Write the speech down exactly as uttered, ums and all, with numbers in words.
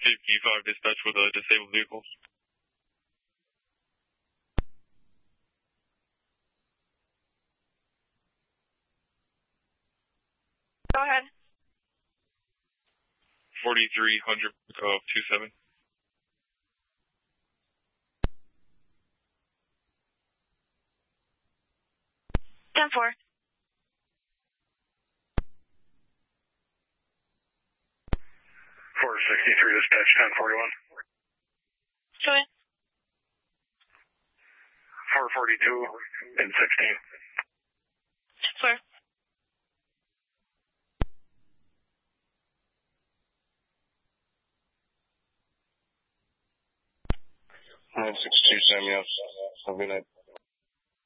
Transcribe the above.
fifty-five dispatch with a disabled vehicle. Go ahead. forty-three hundred, uh, two seven. ten four. four sixty-three dispatch, ten forty-one. Go ahead. four forty-two and sixteen. four. nine six two Samuel. Have a good night.